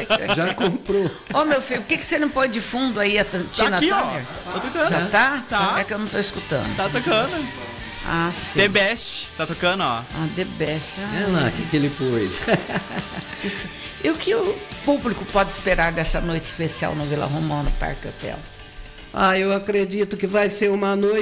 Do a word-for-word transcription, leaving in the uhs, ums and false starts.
Já comprou. Ô, meu filho, por que, que você não põe de fundo aí a T- Tina aqui, ó. Turner? Tá tocando. Já tá? Tá. É que eu não tô escutando. Tá tocando. Ah, sim. The Best. Tá tocando, ó. Ah, The Best. Ah, É lá, o que, que ele pôs? isso. E o que o público pode esperar dessa noite especial no Vila Romana Parque Hotel? Ah, eu acredito que vai ser uma noite